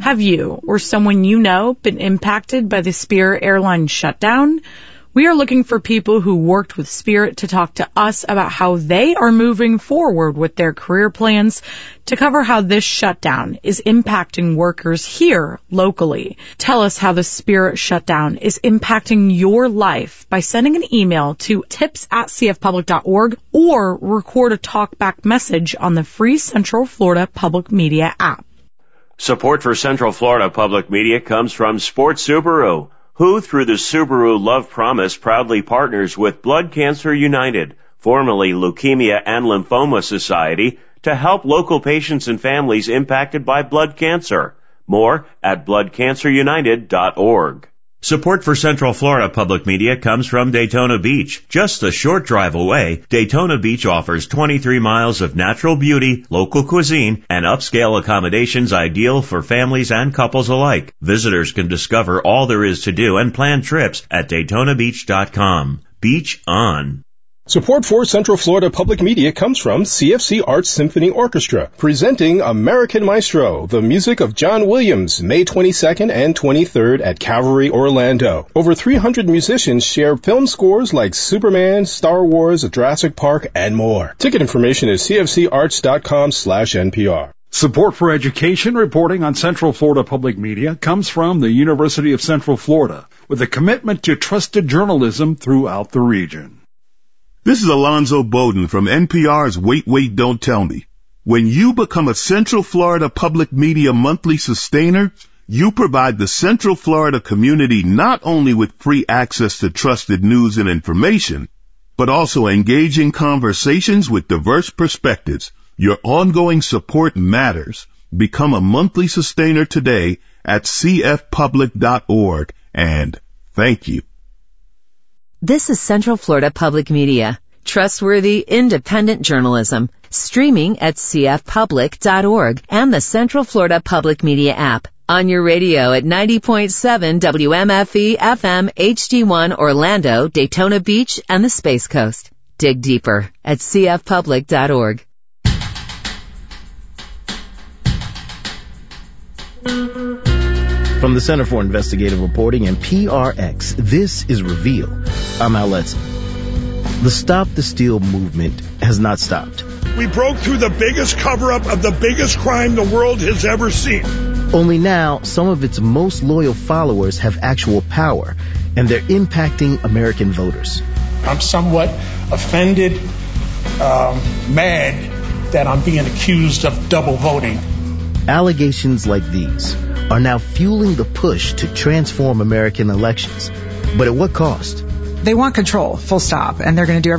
Have you or someone you know been impacted by the Spirit Airlines shutdown? We are looking for people who worked with Spirit to talk to us about how they are moving forward with their career plans to cover how this shutdown is impacting workers here locally. Tell us how the Spirit shutdown is impacting your life by sending an email to tips@cfpublic.org or record a talkback message on the free Central Florida Public Media app. Support for Central Florida Public Media comes from Sports Subaru, who, through the Subaru Love Promise, proudly partners with Blood Cancer United, formerly Leukemia and Lymphoma Society, to help local patients and families impacted by blood cancer. More at bloodcancerunited.org. Support for Central Florida Public Media comes from Daytona Beach. Just a short drive away, Daytona Beach offers 23 miles of natural beauty, local cuisine, and upscale accommodations ideal for families and couples alike. Visitors can discover all there is to do and plan trips at DaytonaBeach.com. Beach on. Support for Central Florida Public Media comes from CFC Arts Symphony Orchestra, presenting American Maestro, the music of John Williams, May 22nd and 23rd at Calvary, Orlando. Over 300 musicians share film scores like Superman, Star Wars, Jurassic Park, and more. Ticket information is cfcarts.com/NPR. Support for education reporting on Central Florida Public Media comes from the University of Central Florida, with a commitment to trusted journalism throughout the region. This is Alonzo Bowden from NPR's Wait, Don't Tell Me. When you become a Central Florida Public Media monthly sustainer, you provide the Central Florida community not only with free access to trusted news and information, but also engaging conversations with diverse perspectives. Your ongoing support matters. Become a monthly sustainer today at cfpublic.org, and thank you. This is Central Florida Public Media, trustworthy, independent journalism, streaming at cfpublic.org and the Central Florida Public Media app. On your radio at 90.7 WMFE FM HD1 Orlando, Daytona Beach, and the Space Coast. Dig deeper at cfpublic.org. From the Center for Investigative Reporting and PRX, this is Reveal. I'm Al Letson. The Stop the Steal movement has not stopped. We broke through the biggest cover-up of the biggest crime the world has ever seen. Only now, some of its most loyal followers have actual power, and they're impacting American voters. I'm somewhat offended, mad that I'm being accused of double voting. Allegations like these are now fueling the push to transform American elections. But at what cost? They want control, full stop, and they're going to do